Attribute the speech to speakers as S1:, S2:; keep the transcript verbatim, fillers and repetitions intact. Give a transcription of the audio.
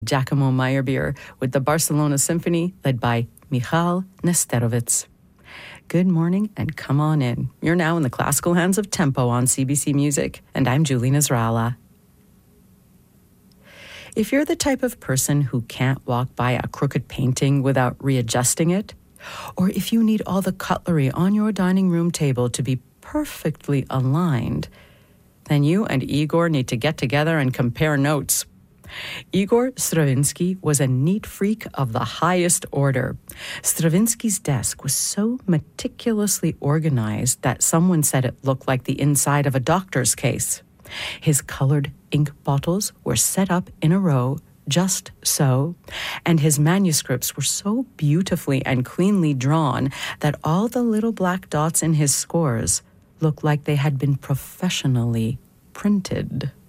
S1: Giacomo Meyerbeer with the Barcelona Symphony led by Michal Nesterovitz. Good morning and come on in. You're now in the classical hands of Tempo on C B C Music, and I'm Julie Nasrallah. If you're the type of person who can't walk by a crooked painting without readjusting it, or if you need all the cutlery on your dining room table to be perfectly aligned, then you and Igor need to get together and compare notes. Igor Stravinsky was a neat freak of the highest order. Stravinsky's desk was so meticulously organized that someone said it looked like the inside of a doctor's case. His colored ink bottles were set up in a row, just so, and his manuscripts were so beautifully and cleanly drawn that all the little black dots in his scores looked like they had been professionally printed.